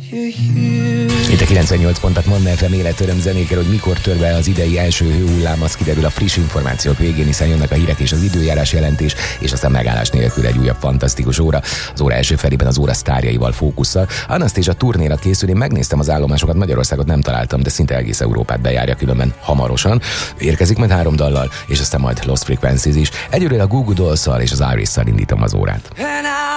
Itt a 98 pontat Manna FM életöröm zenékkel, hogy mikor tör be az idei első hőhullám, az kiderül a friss információk végén, hiszen jönnek a hírek és az időjárás jelentés, és aztán megállás nélkül egy újabb fantasztikus óra. Az óra első felében az óra sztárjaival fókusszal. Anastasia turnéra készül, én megnéztem az állomásokat, Magyarországot nem találtam, de szinte egész Európát bejárja, különben hamarosan. Érkezik majd 3 dallal, és aztán majd Lost Frequencies is. Egyről a Goo Goo Dolls-szal és az Iris-szal indítom az órát.